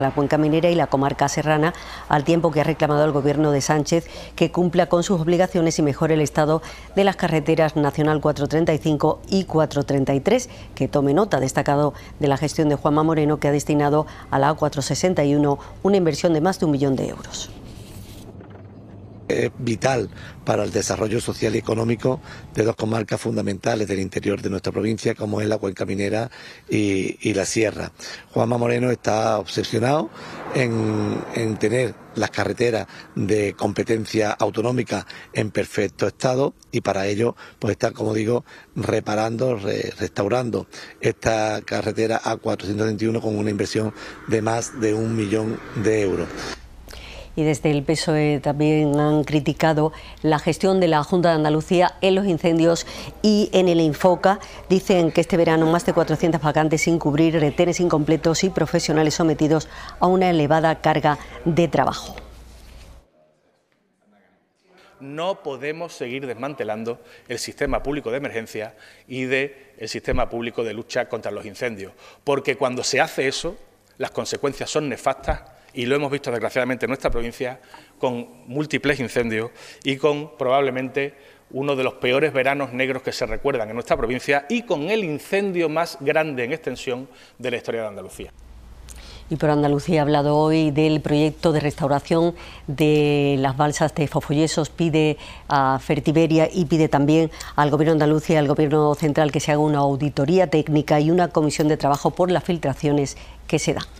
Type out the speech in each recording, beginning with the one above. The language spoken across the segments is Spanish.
la cuenca minera y la comarca serrana, al tiempo que ha reclamado al Gobierno de Sánchez que cumpla con sus obligaciones y mejore el estado de las carreteras Nacional 435 y 433, que tome nota, destacado de la gestión de Juanma Moreno, que ha destinado a la A461 una inversión de más de 1 millón de euros. Es vital para el desarrollo social y económico de dos comarcas fundamentales del interior de nuestra provincia, como es la cuenca minera y la sierra. Juanma Moreno está obsesionado en tener las carreteras de competencia autonómica en perfecto estado, y para ello pues está, como digo, reparando, restaurando esta carretera A431 con una inversión de más de 1 millón de euros. Y desde el PSOE también han criticado la gestión de la Junta de Andalucía en los incendios y en el Infoca. Dicen que este verano más de 400 vacantes sin cubrir, retenes incompletos y profesionales sometidos a una elevada carga de trabajo. No podemos seguir desmantelando el sistema público de emergencia y el sistema público de lucha contra los incendios, porque cuando se hace eso, las consecuencias son nefastas. Y lo hemos visto desgraciadamente en nuestra provincia, con múltiples incendios y con probablemente uno de los peores veranos negros que se recuerdan en nuestra provincia, y con el incendio más grande en extensión de la historia de Andalucía. Y por Andalucía ha hablado hoy del proyecto de restauración de las balsas de Fofollesos. Pide a Fertiberia y pide también al Gobierno andaluz y al Gobierno central que se haga una auditoría técnica y una comisión de trabajo por las filtraciones que se dan.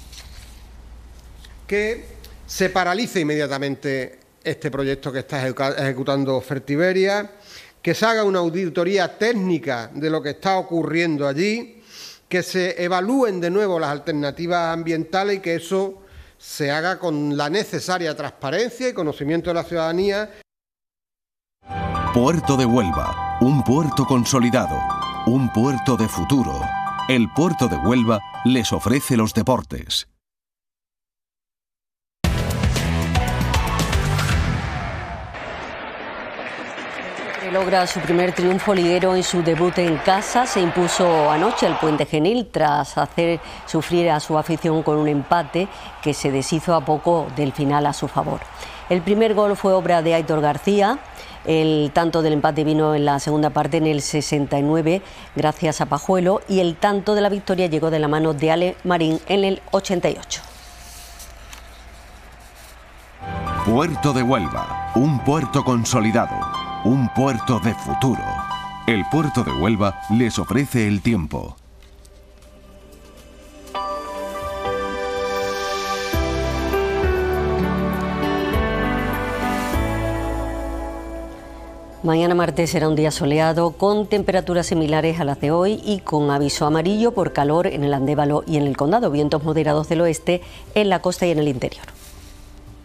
Que se paralice inmediatamente este proyecto que está ejecutando Fertiberia, que se haga una auditoría técnica de lo que está ocurriendo allí, que se evalúen de nuevo las alternativas ambientales y que eso se haga con la necesaria transparencia y conocimiento de la ciudadanía. Puerto de Huelva, un puerto consolidado, un puerto de futuro. El Puerto de Huelva les ofrece los deportes. Logra su primer triunfo liguero en su debut en casa. Se impuso anoche al Puente Genil tras hacer sufrir a su afición con un empate que se deshizo a poco del final a su favor. El primer gol fue obra de Aitor García. El tanto del empate vino en la segunda parte, en el 69, gracias a Pajuelo, y el tanto de la victoria llegó de la mano de Ale Marín en el 88. Puerto de Huelva, un puerto consolidado. Un puerto de futuro. El Puerto de Huelva les ofrece el tiempo. Mañana martes será un día soleado, con temperaturas similares a las de hoy y con aviso amarillo por calor en el Andévalo y en el Condado. Vientos moderados del oeste en la costa y en el interior.